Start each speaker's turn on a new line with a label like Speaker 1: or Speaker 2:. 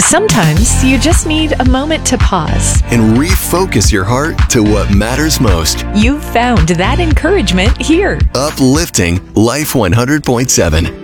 Speaker 1: Sometimes you just need a moment to pause.
Speaker 2: And refocus your heart to what matters most.
Speaker 1: You've found that encouragement here.
Speaker 2: Uplifting Life 100.7.